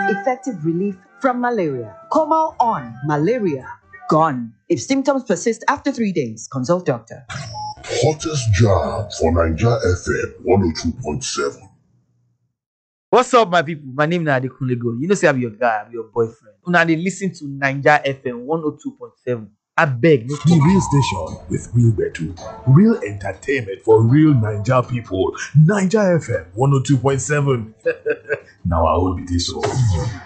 effective relief from malaria. Comal on, malaria gone. If symptoms persist after 3 days, consult doctor. Hottest jam for Naija FM 102.7. What's up, my people? My name is Adekunle Gold. You know, say I'm your guy, I'm your boyfriend. Una dey listen to Naija FM 102.7. I beg, no The real station with real betu, real entertainment for real Naija people. Naija FM 102.7. Now I will be this.